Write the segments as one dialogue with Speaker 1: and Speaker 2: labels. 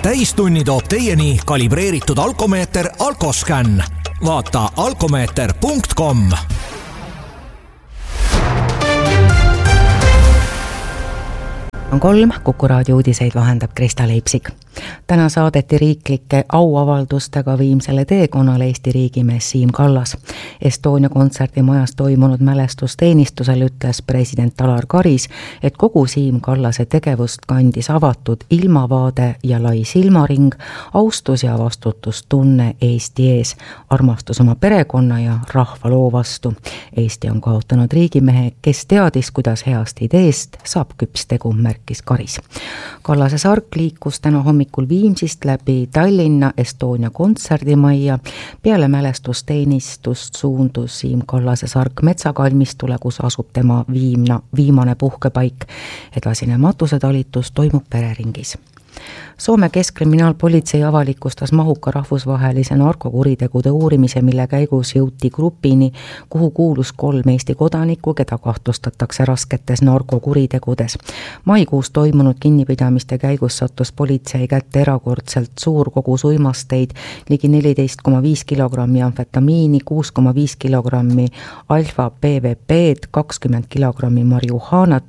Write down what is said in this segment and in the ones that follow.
Speaker 1: täistunni toob teieni kalibreeritud alkomeeter Alkoscan. Vaata alkomeeter.com.
Speaker 2: On 3, Kuku raadio uudiseid vahendab Krista Leipsik. Täna saadeti riiklike auavaldustega viimsele teekonnale Eesti riigimees Siim Kallas. Estonia kontserdimajas toimunud mälestusteenistusel ütles president Alar Karis, et kogu Siim Kallase tegevust kandis avatud ilmavaade ja lai silmaring, austus ja vastutustunne Eesti ees, armastus oma perekonna ja rahva loo vastu. Eesti on kaotanud riigimehe, kes teadis, kuidas heast ideest saab küps tegu, märkis Karis. Kallase sark liikus täna hommikul Viimsist läbi Tallinna Estonia kontserdimajja. Peale mälestusteenistust suundus Siim Kallase sark metsakalmistule, kus asub tema viimane puhkepaik. Edasine matusetalitus toimub pereringis. Soome keskkriminaalpolitsei avalikustas mahuka rahvusvahelise narkokuritegude uurimise, mille käigus jõuti grupini, kuhu kuulus 3 Eesti kodanikku, keda kahtlustatakse rasketes narkokuritegudes. Maikuus toimunud kinnipidamiste käigus sattus politsei kätte erakordselt suur kogus uimasteid, ligi 14,5 kilogrammi amfetamiini, 6,5 kilogrammi alfa PVP-d, 20 kilogrammi marihuanat,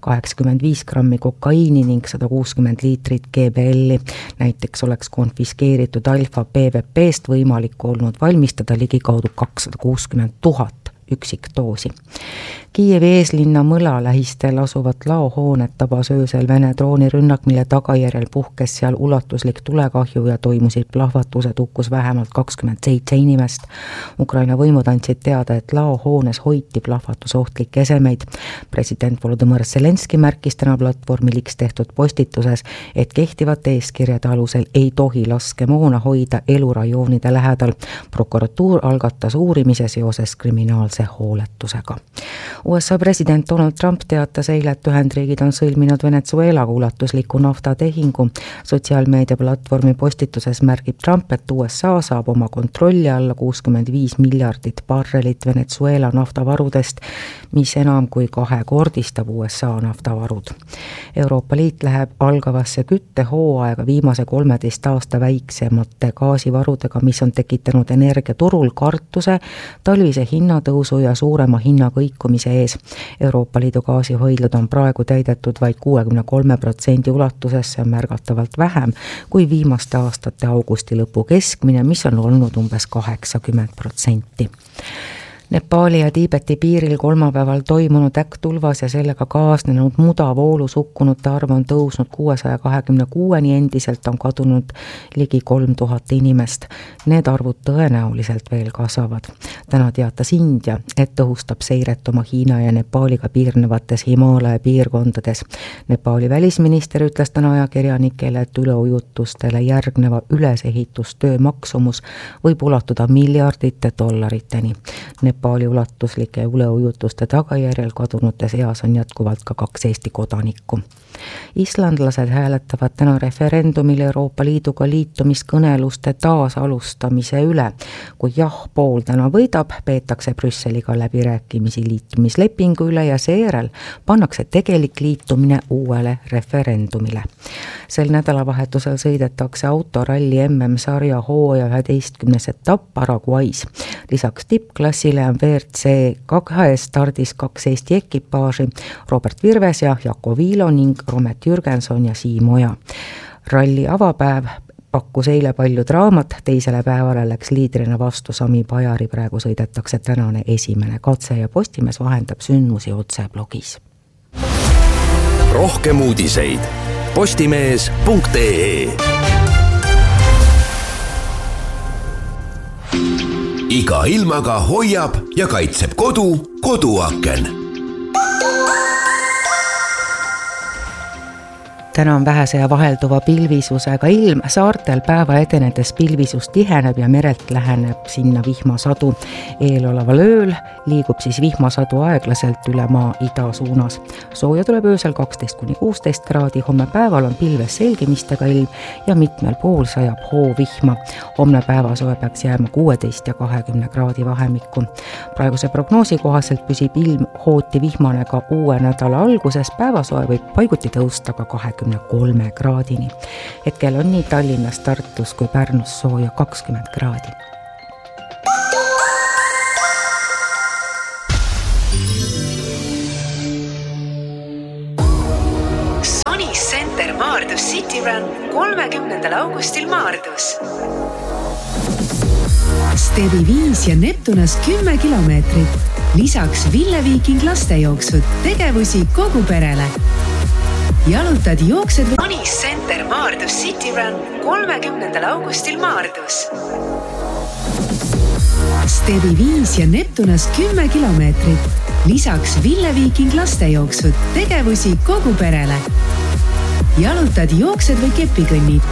Speaker 2: 85 grammi kokaiini ning 160 liitrit GBL. Näiteks oleks konfiskeeritud alfa PVP-st võimalik olnud valmistada ligikaudu 260 000 üksikdoosi. Kiievi eeslinna Mõla lähistel asuvat laohoonet tabas öösel Vene droonirünnak, mille tagajärjel puhkes seal ulatuslik tulekahju ja toimusid plahvatused, hukkus vähemalt 27 inimest. Ukraina võimud andsid teada, et laohoones hoiti plahvatusohtlikke esemeid. President Volodõmõr Zelenski märkis täna platvormil X tehtud postituses, et kehtivate eeskirjade alusel ei tohi laskemoona hoida elurajoonide lähedal. Prokuratuur algatas uurimise seoses kriminaalse hooletusega. USA president Donald Trump teatas eile, et Ühendriigid on sõlminud Venezuelaga ulatusliku naftatehingu. Sotsiaalmeedia platvormi postituses märgib Trump, et USA saab oma kontrolli alla 65 miljardit barrelit Venezuela naftavarudest, mis enam kui 2-kordistab USA naftavarud. Euroopa Liit läheb algavasse küttehooaega viimase 13 aasta väiksemate gaasivarudega, mis on tekitanud energiaturul kartuse, talvise hinnatõusu ja suurema hinnakõikumise ees. Euroopa Liidu gaasihoidlad on praegu täidetud vaid 63% ulatuses, see on märgatavalt vähem kui viimaste aastate augusti lõpu keskmine, mis on olnud umbes 80%. Nepaali ja Tiibeti piiril kolmapäeval toimunud äkktulvas ja sellega kaasnenud mudavoolus hukkunute arv on tõusnud 626-ni, endiselt on kadunud ligi 3000 inimest. Need arvud tõenäoliselt veel kasvavad. Täna teatas India, et tõhustab seiret oma Hiina ja Nepaaliga piirnevates Himaalaja piirkondades. Nepaali välisminister ütles täna ajakirjanikele, et üleujutustele järgneva ülesehitustöö maksumus võib ulatuda miljardite dollariteni. Nepaali ulatuslike üleujutuste tagajärjel kadunute seas on jätkuvalt ka 2 Eesti kodanikku. Islandlased hääletavad täna referendumil Euroopa Liiduga liitumiskõneluste taasalustamise üle. Kui jah-pool täna võidab, peetakse Brüsseliga läbirääkimisi liitumislepingu üle ja seejärel pannakse tegelik liitumine uuele referendumile. Sel nädalavahetusel sõidetakse autoralli MM-sarja hooaja 11. etapp Paraguay's. Lisaks tippklassile on WRC 2 stardis 2 Eesti ekipaaži, Robert Virves ja Jako Viilo ning Romet Jürgenson ja Siim Oja. Ralli avapäev pakkus eile palju draamat, teisele päevale läks liidrina vastu Sami Pajari, praegu sõidetakse tänane esimene katse ja Postimees vahendab sündmusi otse blogis.
Speaker 1: Rohkem uudiseid postimees.ee. Iga ilmaga hoiab ja kaitseb koduaken.
Speaker 2: Täna on vähese ja vahelduva pilvisusega ilm. Saartel päeva edenedes pilvisus tiheneb ja merelt läheneb sinna vihmasadu. Eeloleval ööl liigub siis vihmasadu aeglaselt üle maa ida suunas. Sooja tuleb öösel 12-16 kraadi, homme päeval on pilves selgimistega ilm ja mitmel pool sajab hoovihma. Homne päevasoe peaks jääma 16 ja 20 kraadi vahemikku. Praeguse prognoosi kohaselt püsib ilm hooti vihmane ka uue nädala alguses. Päevasoe võib paiguti tõusta ka 20 23 kraadini. Hetkel on nii Tallinnas, Tartus kui Pärnus sooja 20 kraadi.
Speaker 3: Center Maardus City Run 30. augustil Maardus.
Speaker 4: Stebi 5 ja Neptunas 10 kilomeetrit. Lisaks Ville Viiking lastejooksud, tegevusi kogu perele. Jalutad, jooksed või...
Speaker 3: Tony Center Maardus City Run 30. augustil Maardus.
Speaker 4: Stebi 5 ja Neptunas 10 kilomeetrit. Lisaks Ville Viiking lastejooksud, tegevusi kogu perele. Jalutad, jooksed või kepikõnnid.